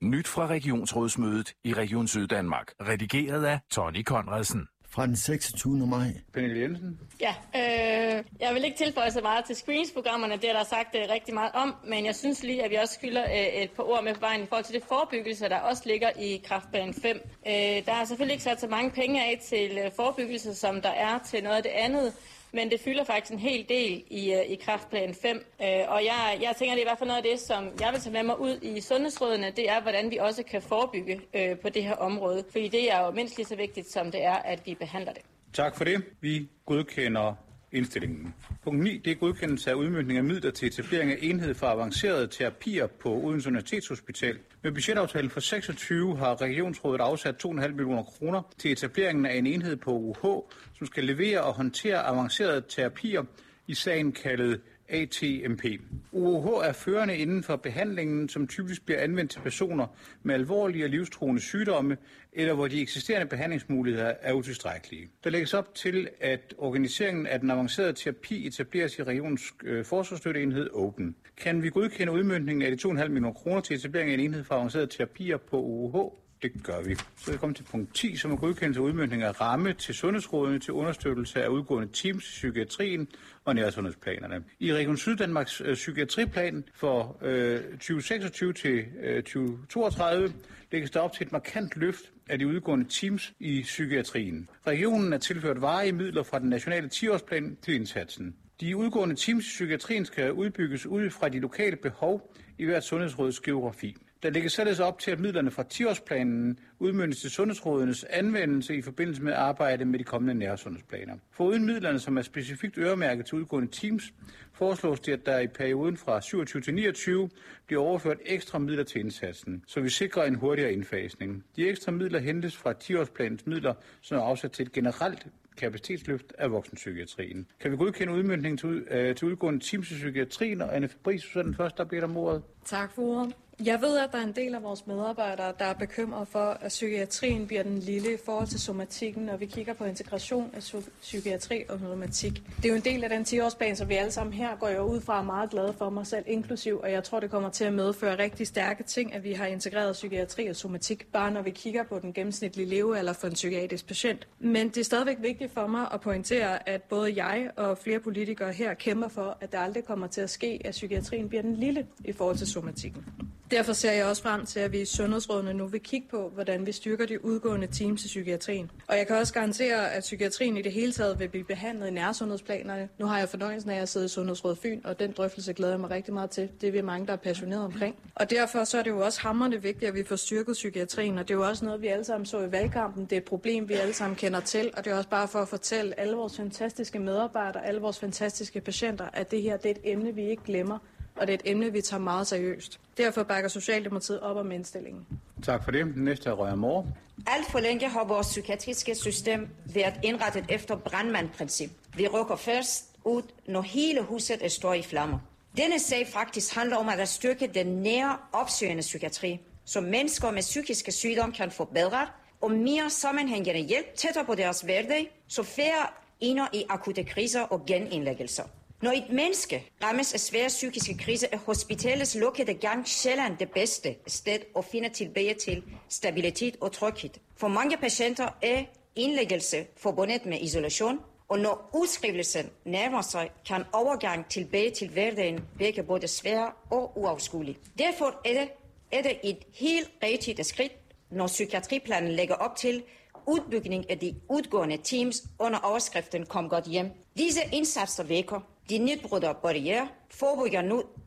Nyt fra regionsrådsmødet i Region Syddanmark. Redigeret af Tony Conradsen. Fra den 26. maj. Pernille Jensen. Ja, jeg vil ikke tilføje så meget til screeningsprogrammerne, det er der sagt rigtig meget om, men jeg synes lige, at vi også skylder et par ord med på vejen i forhold til det forebyggelse, der også ligger i Kræftplan 5. Der er selvfølgelig ikke sat så mange penge af til forebyggelse, som der er til noget af det andet, men det fylder faktisk en hel del i Kræftplan 5. Og jeg tænker, det er i hvert fald noget af det, som jeg vil tage med mig ud i sundhedsrådene, det er, hvordan vi også kan forebygge på det her område. Fordi det er jo mindst lige så vigtigt, som det er, at vi behandler det. Tak for det. Vi godkender indstillingen. Punkt 9. Det er godkendelse af udmøntning af midler til etablering af enhed for avancerede terapier på Odense Universitetshospital. Med budgetaftalen for 26 har Regionsrådet afsat 2,5 millioner kroner til etableringen af en enhed på UH, som skal levere og håndtere avancerede terapier i sagen kaldet ATMP. UOH er førende inden for behandlingen, som typisk bliver anvendt til personer med alvorlige og livstruende sygdomme, eller hvor de eksisterende behandlingsmuligheder er utilstrækkelige. Der lægges op til, at organiseringen af den avancerede terapi etableres i regionens forsvarsstøtteenhed Open. Kan vi godkende udmøntningen af de 2,5 millioner kroner til etablering af en enhed for avancerede terapier på UOH? Det gør vi. Så er kommet til punkt 10, som er godkendelse af udmøntning af ramme til sundhedsrådene til understøttelse af udgående teams i psykiatrien og nærsundhedsplanerne. I Region Syddanmarks psykiatriplan for 2026 til 2032 lægges der op til et markant løft af de udgående teams i psykiatrien. Regionen er tilført varige midler fra den nationale 10-årsplan til indsatsen. De udgående teams i psykiatrien skal udbygges ud fra de lokale behov i hvert sundhedsråds geografi. Der lægges således op til, at midlerne fra 10-årsplanen udmøntes til sundhedsrådenes anvendelse i forbindelse med arbejde med de kommende nærsundhedsplaner. Foruden midlerne, som er specifikt øremærket til udgående teams, foreslås det, at der i perioden fra 27 til 29 bliver overført ekstra midler til indsatsen, så vi sikrer en hurtigere indfasning. De ekstra midler hentes fra 10-årsplanens midler, som er afsat til et generelt kapacitetsløft af voksenpsykiatrien. Kan vi godkende udmøntningen til udgående teams i psykiatrien, og Anne Fabricius er den første, der bliver om ordet. Tak for ordet. Jeg ved, at der er en del af vores medarbejdere, der er bekymret for, at psykiatrien bliver den lille i forhold til somatikken, når vi kigger på integration af psykiatri og somatik. Det er jo en del af den 10-årsplan, som vi alle sammen her går jo ud fra meget glade for, mig selv inklusiv, og jeg tror, det kommer til at medføre rigtig stærke ting, at vi har integreret psykiatri og somatik, bare når vi kigger på den gennemsnitlige levealder for en psykiatrisk patient. Men det er stadigvæk vigtigt for mig at pointere, at både jeg og flere politikere her kæmper for, at det aldrig kommer til at ske, at psykiatrien bliver den lille i forhold til somatikken. Derfor ser jeg også frem til, at vi i sundhedsrådene nu vil kigge på, hvordan vi styrker de udgående teams i psykiatrien. Og jeg kan også garantere, at psykiatrien i det hele taget vil blive behandlet i nærsundhedsplanerne. Nu har jeg fornøjelsen af at sidde i Sundhedsråd Fyn, og den drøftelse glæder jeg mig rigtig meget til. Det er vi mange, der er passionerede omkring. Og derfor så er det jo også hamrende vigtigt, at vi får styrket psykiatrien, og det er jo også noget, vi alle sammen så i valgkampen. Det er et problem, vi alle sammen kender til, og det er også bare for at fortælle alle vores fantastiske medarbejdere, alle vores fantastiske patienter, at det her det er et emne, vi ikke glemmer. Og det er et emne, vi tager meget seriøst. Derfor bakker Socialdemokratiet op om indstillingen. Tak for det. Næste er Røger Mor. Alt for længe har vores psykiatriske system været indrettet efter brandmandprincip. Vi rykker først ud, når hele huset står i flammer. Denne sag faktisk handler om at styrke den nære opsøgende psykiatri, så mennesker med psykiske sygdomme kan få bedre og mere sammenhængende hjælp tættere på deres hverdag, så færre ender i akutte kriser og genindlæggelser. Når et menneske rammes af svære psykiske kriser, er hospitalets lukkede gang sjældent det bedste sted at finde tilbage til stabilitet og tryghed. For mange patienter er indlæggelse forbundet med isolation, og når udskrivelsen nærmer sig, kan overgang tilbage til hverdagen virke både svær og uafskuelig. Derfor er det et helt rigtigt skridt, når psykiatriplanen lægger op til udbygning af de udgående teams under overskriften Kom godt hjem. Disse indsatser vækker de nedbrudte barrierer, forebygger nu